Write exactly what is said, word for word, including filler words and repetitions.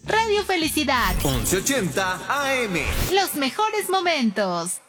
Radio Felicidad. once ochenta A M. Los mejores momentos.